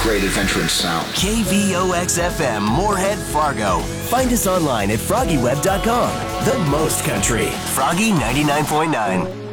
great adventure and sound. KVOX-FM, Moorhead, Fargo. Find us online at FroggyWeb.com. The most country. Froggy 99.9.